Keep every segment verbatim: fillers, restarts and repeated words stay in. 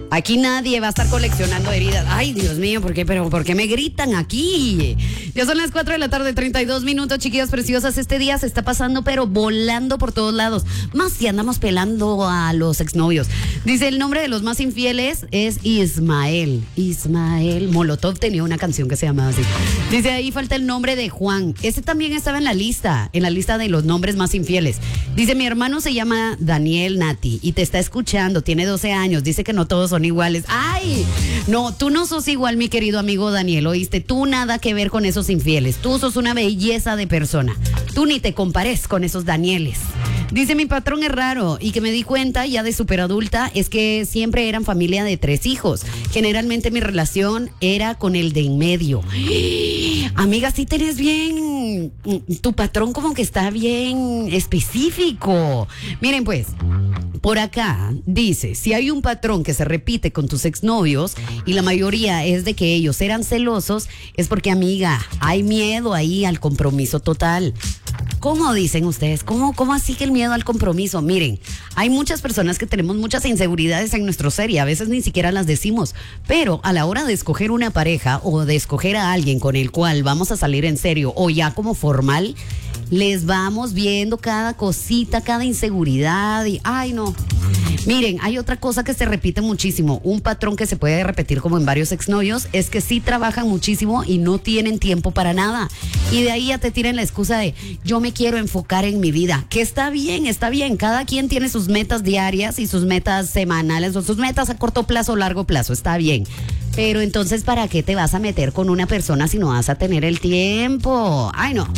Aquí nadie va a estar coleccionando heridas. Ay, Dios mío, ¿por qué? Pero ¿por qué me gritan aquí? Ya son las cuatro de la tarde, treinta y dos minutos, chiquillas preciosas. Este día se está pasando, pero volando por todos lados. Más si andamos pelando a los exnovios. Dice, el nombre de los más infieles es Ismael. Ismael. Molotov tenía una canción que se llamaba así. Dice, ahí falta el nombre de Juan. Ese también estaba en la lista, en la lista de los nombres más infieles. Dice, mi hermano se llama Daniel Nati y te está escuchando, tiene doce años. Dice que no todos son iguales. ¡Ay! No, tú no sos igual, mi querido amigo Daniel, ¿oíste? Tú nada que ver con esos infieles. Tú sos una belleza de persona. Tú ni te compares con esos Danieles. Dice, mi patrón es raro y que me di cuenta ya de superadulta es que siempre eran familia de tres hijos. Generalmente mi relación era con el de en medio. Amiga, sí tenés bien, tu patrón como que está bien específico. Miren pues, por acá dice, si hay un patrón que se repite con tus exnovios y la mayoría es de que ellos eran celosos, es porque, amiga, hay miedo ahí al compromiso total. ¿Cómo dicen ustedes? ¿Cómo, cómo así que el miedo al compromiso? Miren, hay muchas personas que tenemos muchas inseguridades en nuestro ser y a veces ni siquiera las decimos, pero a la hora de escoger una pareja o de escoger a alguien con el cual vamos a salir en serio o ya como formal, les vamos viendo cada cosita, cada inseguridad y, ay no. Miren, hay otra cosa que se repite muchísimo, un patrón que se puede repetir como en varios exnovios, es que sí trabajan muchísimo y no tienen tiempo para nada. Y de ahí ya te tiran la excusa de, yo me quiero enfocar en mi vida, que está bien, está bien, cada quien tiene sus metas diarias y sus metas semanales o sus metas a corto plazo o largo plazo, está bien. Pero entonces, ¿para qué te vas a meter con una persona si no vas a tener el tiempo? Ay, no.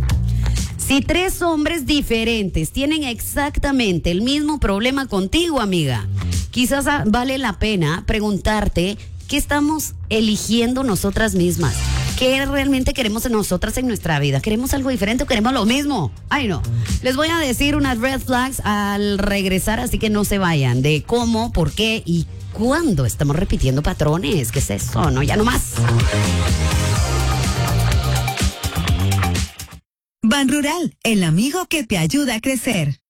Si tres hombres diferentes tienen exactamente el mismo problema contigo, amiga, quizás vale la pena preguntarte qué estamos eligiendo nosotras mismas. ¿Qué realmente queremos en nosotras en nuestra vida? ¿Queremos algo diferente o queremos lo mismo? Ay, no. Les voy a decir unas red flags al regresar, así que no se vayan, de cómo, por qué y cuándo estamos repitiendo patrones. ¿Qué es eso? No, ya no más. Ban Rural, el amigo que te ayuda a crecer.